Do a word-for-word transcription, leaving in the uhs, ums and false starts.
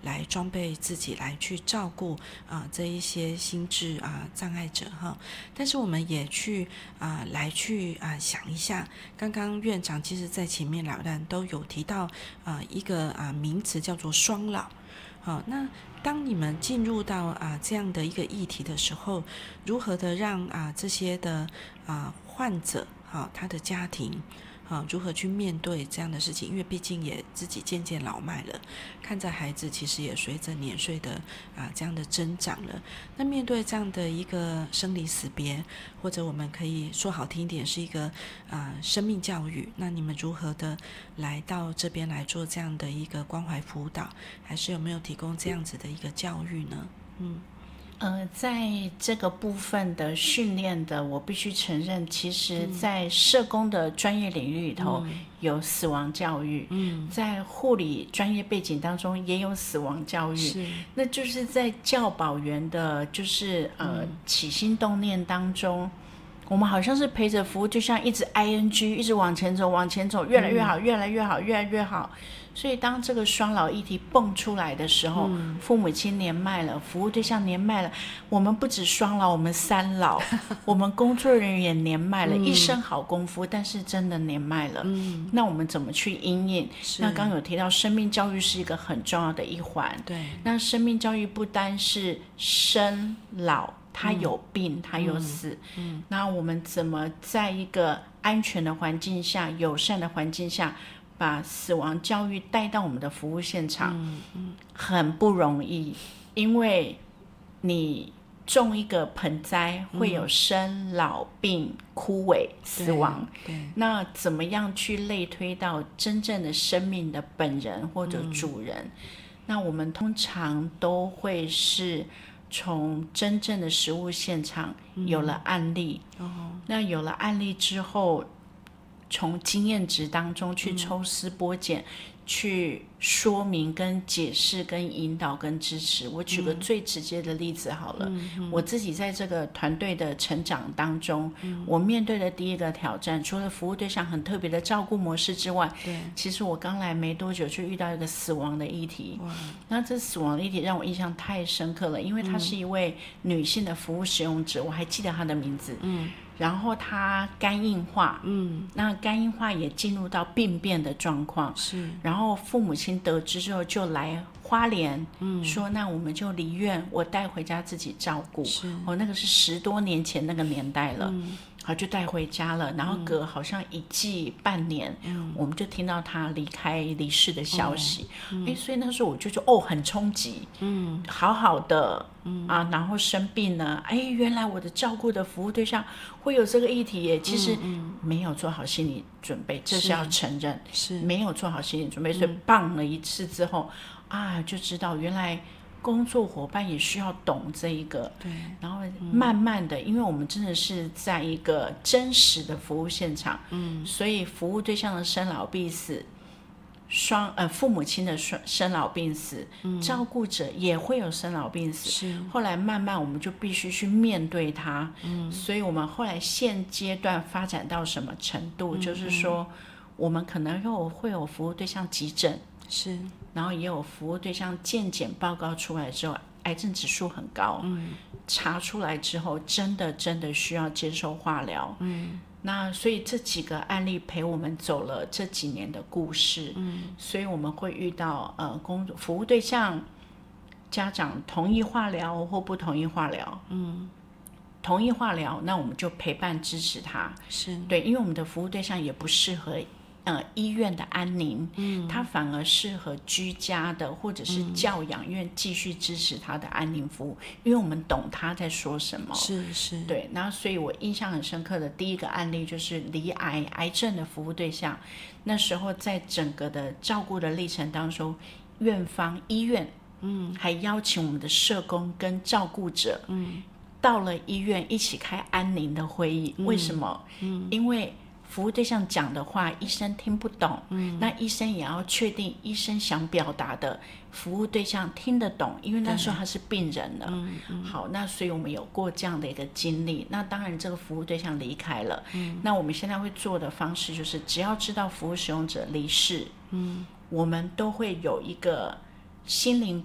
来装备自己，来去照顾啊、呃、这一些心智啊、呃、障碍者哈。但是我们也去啊、呃、来去啊、呃、想一下，刚刚院长其实在前面两段都有提到啊、呃、一个啊、呃、名词叫做双老。好，那当你们进入到啊这样的一个议题的时候，如何的让啊这些的啊患者好他的家庭好如何去面对这样的事情？因为毕竟也自己渐渐老迈了，看着孩子其实也随着年岁的啊这样的增长了。那面对这样的一个生离死别，或者我们可以说好听一点是一个啊生命教育，那你们如何的来到这边来做这样的一个关怀辅导？还是有没有提供这样子的一个教育呢？嗯。 呃，在这个部分的训练的，我必须承认，其实在社工的专业领域里头，嗯、有死亡教育，嗯，在护理专业背景当中也有死亡教育，是，那就是在教保员的，就是呃、嗯、起心动念当中。我们好像是陪着服务对象一直 I N G 一直往前走往前走，越来越好、嗯、越来越好越来越好。所以当这个双老议题蹦出来的时候、嗯、父母亲年迈了，服务对象年迈了，我们不止双老，我们三老我们工作人员也年迈了、嗯、一身好功夫但是真的年迈了、嗯、那我们怎么去因应？那刚刚有提到生命教育是一个很重要的一环，对，那生命教育不单是生老他有病、嗯、他有死、嗯嗯、那我们怎么在一个安全的环境下友善的环境下把死亡教育带到我们的服务现场、嗯嗯、很不容易，因为你种一个盆栽会有生老病枯萎死亡，那怎么样去类推到真正的生命的本人或者主人、嗯、那我们通常都会是从真正的实务现场有了案例、嗯哦、那有了案例之后从经验值当中去抽丝剥茧、嗯、去说明跟解释跟引导跟支持。我举个最直接的例子好了、嗯、我自己在这个团队的成长当中、嗯、我面对的第一个挑战，除了服务对象很特别的照顾模式之外，对，其实我刚来没多久就遇到一个死亡的议题。那这死亡的议题让我印象太深刻了，因为她是一位女性的服务使用者、嗯、我还记得她的名字，嗯，然后她肝硬化，嗯，那肝硬化也进入到病变的状况，是，然后父母亲得知之后就来花莲、嗯、说那我们就离院，我带回家自己照顾，是，哦，那个是十多年前那个年代了，嗯，好，就带回家了，然后隔好像一季半年、嗯、我们就听到他离开离世的消息、哦嗯、所以那时候我就觉得哦很冲击，嗯，好好的、嗯、啊，然后生病了，哎，原来我的照顾的服务对象会有这个议题耶，其实没有做好心理准备、嗯、这是要承认，是没有做好心理准备、嗯、所以棒了一次之后啊，就知道原来工作伙伴也需要懂这一个，对，然后慢慢的、嗯、因为我们真的是在一个真实的服务现场，嗯，所以服务对象的生老病死，双呃父母亲的生老病死、嗯、照顾者也会有生老病死，是，后来慢慢我们就必须去面对它，嗯，所以我们后来现阶段发展到什么程度、嗯、就是说我们可能又会有服务对象急诊，是，然后也有服务对象健检报告出来之后癌症指数很高，嗯，查出来之后真的真的需要接受化疗，嗯，那所以这几个案例陪我们走了这几年的故事，嗯，所以我们会遇到呃工作服务对象家长同意化疗或不同意化疗，嗯，同意化疗那我们就陪伴支持他，是，对，因为我们的服务对象也不适合呃，医院的安宁，嗯，它反而适合居家的或者是教养院继续支持他的安宁服务，因为我们懂他在说什么，是是，对，然后所以我印象很深刻的第一个案例就是罹癌癌症的服务对象，那时候在整个的照顾的历程当中，院方医院，嗯，还邀请我们的社工跟照顾者，嗯，到了医院一起开安宁的会议，嗯，为什么？嗯，因为服务对象讲的话医生听不懂，嗯，那医生也要确定医生想表达的服务对象听得懂，因为那时候他是病人了，嗯嗯，好，那所以我们有过这样的一个经历，那当然这个服务对象离开了，嗯，那我们现在会做的方式就是只要知道服务使用者离世，嗯，我们都会有一个心灵